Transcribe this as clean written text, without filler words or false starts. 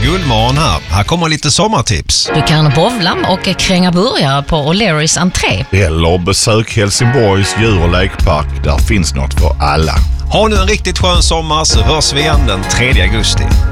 Guldmorgon här. Här kommer lite sommartips. Du kan bowla och kränga burgare på O'Learys entré. Eller besök Helsingborgs djur- och lekpark. Där finns något för alla. Ha nu en riktigt skön sommar så hörs vi igen den 3 augusti.